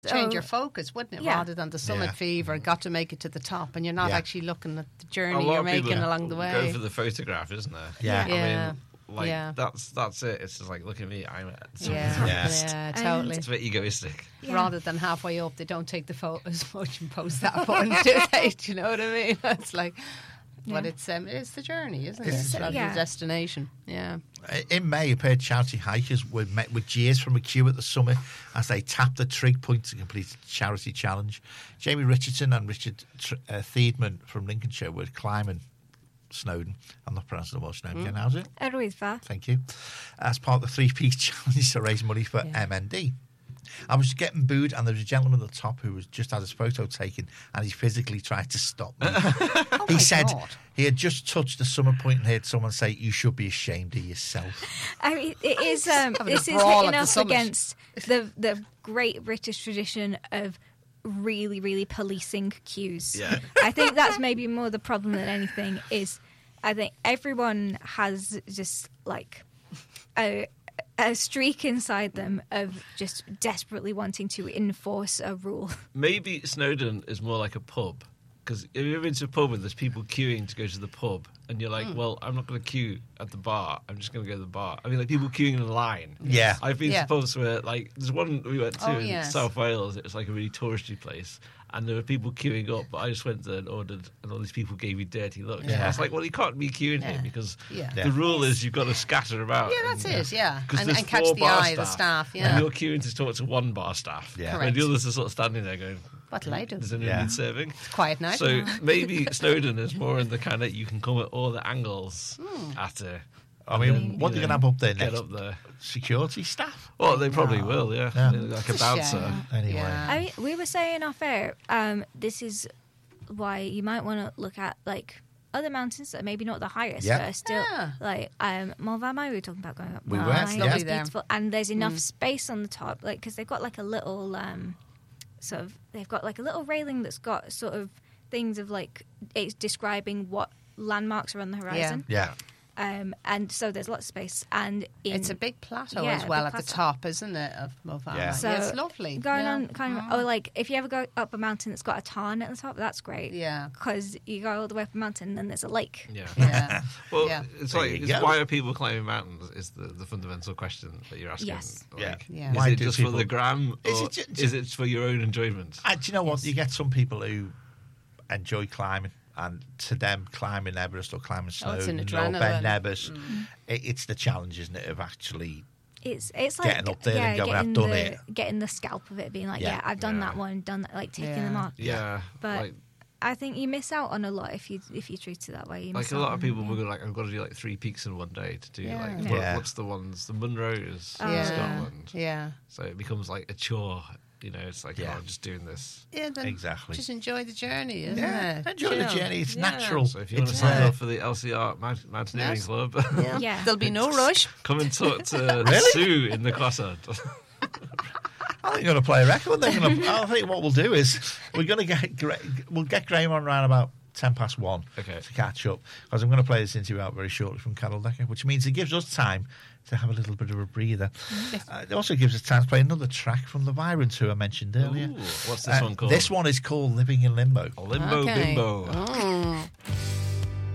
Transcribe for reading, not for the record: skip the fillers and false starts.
change your focus, wouldn't it? Yeah. Rather than the summit fever, got to make it to the top, and you're not actually looking at the journey lot you're of people making along the way. Go for the photograph, isn't there? Yeah. Yeah. I mean, that's it. It's just like, look at me, I'm at summit. Yeah, totally. It's a bit egoistic. Yeah. Rather than halfway up, they don't take the photo as much and post that one, do they? Do you know what I mean? It's like, but it's the journey, isn't it? It's not the destination. Yeah. In May, a pair of charity hikers were met with jeers from a queue at the summit as they tapped the trig point to complete a charity challenge. Jamie Richardson and Richard Thiedman from Lincolnshire were climbing Snowdon. I'm not pronouncing the Welsh name again, how's it? Arwyddfa. Thank you. As part of the three-piece challenge to raise money for MND. I was getting booed, and there was a gentleman at the top who was just had his photo taken, and he physically tried to stop me. He said he had just touched the summit point and heard someone say, "You should be ashamed of yourself." I mean, it is. This is brawl hitting at the us summit. against the great British tradition of really, really policing queues. Yeah. I think that's maybe more the problem than anything. Is I think everyone has just like a streak inside them of just desperately wanting to enforce a rule. Maybe Snowdon is more like a pub. Because if you're into a pub and there's people queuing to go to the pub, and you're like, well, I'm not going to queue at the bar. I'm just going to go to the bar. I mean, like people queuing in a line. Yeah. I've been to pubs where, like, there's one we went to in South Wales. It was like a really touristy place. And there were people queuing up, but I just went there and ordered, and all these people gave me dirty looks. Yeah. I was like, well, you can't be queuing here because the rule is you've got to scatter about. Yeah, that's it, yeah. Because And catch the eye of the staff, And you're queuing to talk to one bar staff. Yeah. And the others are sort of standing there going, what'll I do? does anyone need serving? It's quiet night. So maybe Snowdon is more in the kind of you can come at all the angles at it. I mean, what are they going to have up there Get next? up there. Security staff? Well, they probably will, yeah. Like a bouncer. Anyway. Yeah. I mean, we were saying off air, this is why you might want to look at like other mountains that are maybe not the highest, but are still like Mont Vermeil. We were talking about going up. We were, It's yeah. beautiful, and there's enough space on the top, like because they've got like a little sort of they've got like a little railing that's got sort of things of like it's describing what landmarks are on the horizon. Yeah. And so there's lots of space, and it's a big plateau as well at the top, isn't it? Of Mont Vermeil. Yeah. So it's lovely. Going on kind of, or like if you ever go up a mountain that's got a tarn at the top, that's great. Yeah. Because you go all the way up a mountain and then there's a lake. Yeah. Yeah. Well, Yeah. it's There like, you it's go. why are people climbing mountains is the fundamental question that you're asking. Yes. Like, Yeah. Is Why it do just people- for the gram, or Is it is it for your own enjoyment? Do you know what? You get some people who enjoy climbing, and to them, climbing Everest or climbing it's Snowdon an or adrenaline. Ben Nevis, it's the challenge, isn't it, of actually It's like getting up there and going, "I've done it." Getting the scalp of it, being like, Yeah. I've done that one, done that, like taking them off. Yeah. But like, I think you miss out on a lot if you treat it that way. You like miss a out lot of on- people will go like, I've got to do like 3 peaks in one day to do Yeah. like Yeah. what's the ones? The Munro is in Yeah. Scotland. Yeah. So it becomes like a chore. You know, it's like, Yeah. I'm just doing this. Yeah, then Exactly. just enjoy the journey, isn't Yeah, it? enjoy the Chill. journey. It's Yeah. natural. So if you want to It's, sign up for the LCR Mountaineering Yes. Club, Yeah. There'll be no rush. come and talk to Sue in the crossroad. I think you're going to play a record. I think what we'll do is we're going to get Graham on round about 1:10 Okay. to catch up, because I'm going to play this interview out very shortly from Carol Decker, which means it gives us time to have a little bit of a breather. It also gives us time to play another track from the Virons, who I mentioned earlier. Ooh, what's this one called? This one is called Living in Limbo. Limbo Okay. Bimbo. Oh.